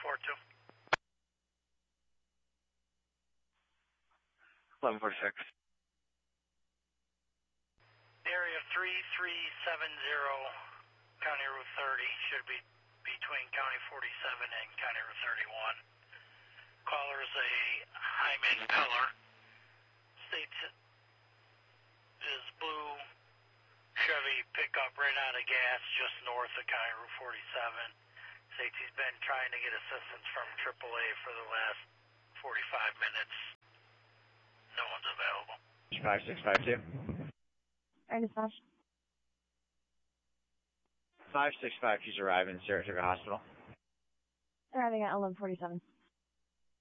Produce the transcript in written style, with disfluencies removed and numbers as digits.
42. 1146. Area 3370, County Route 30, should be between County 47 and County Route 31. Caller's a Hyman Peller. States is blue Chevy pickup right out of gas just north of County Route 47. States he's been trying to get assistance from AAA for the last 45 minutes. No one's available. 5652. Alright, dispatch. 5652's arriving in Saratoga Hospital. Arriving at 1147.